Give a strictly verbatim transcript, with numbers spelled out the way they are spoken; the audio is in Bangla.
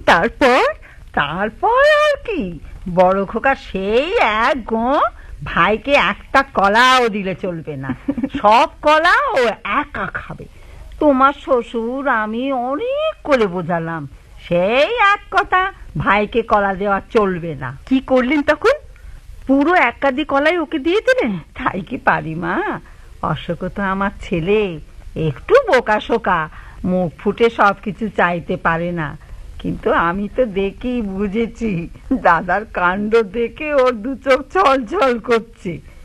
তারপর? তারপর আর কি, বড় খোকা সেই এক গো, ভাইকে একটা কলাও দিলে চলবে না, সব কলা ও একা খাবে। তোমার শ্বশুর আমি অনেক করে বোঝালাম, সেই এক কথা, ভাইকে কলা দেওয়া চলবে না। কি করলেন তখন? পুরো এক কাঁদি কলাই ওকে দিয়ে দিলেন? তাই কি পারি মা, অশোক তো আমার ছেলে, একটু বোকা শোকা, মুখ ফুটে সবকিছু চাইতে পারে না, কিন্তু আমি তো দেখি বুঝেছি, দাদার কাণ্ড দেখে ওর দু চোখ ছল ছল করছে।